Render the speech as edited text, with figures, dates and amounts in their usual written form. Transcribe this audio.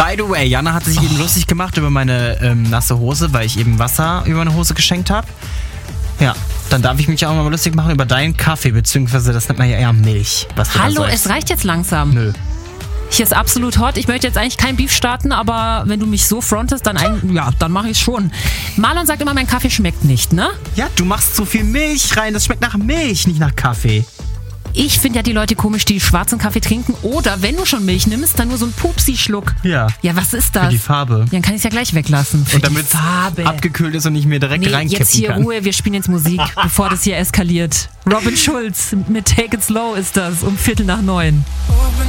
By the way, Jana hat sich eben lustig gemacht über meine nasse Hose, weil ich eben Wasser über meine Hose geschenkt habe. Ja, dann darf ich mich auch mal lustig machen über deinen Kaffee, beziehungsweise das nennt man ja eher Milch. Was du Hallo, da sagst. es reicht jetzt langsam. Nö. Hier ist absolut hot. Ich möchte jetzt eigentlich kein Beef starten, aber wenn du mich so frontest, dann dann mache ich es schon. Marlon sagt immer, mein Kaffee schmeckt nicht, ne? Ja, du machst zu viel Milch rein. Das schmeckt nach Milch, nicht nach Kaffee. Ich finde ja die Leute komisch, die schwarzen Kaffee trinken. Oder wenn du schon Milch nimmst, dann nur so einen Pupsi-Schluck. Ja. Ja, was ist das? Für die Farbe. Dann kann ich es ja gleich weglassen. Für Und damit die Farbe. abgekühlt ist und nicht mehr direkt reinkippen jetzt hier kann. Ruhe, wir spielen jetzt Musik, bevor das hier eskaliert. Robin Schulz mit Take It Slow ist das, um 8:45.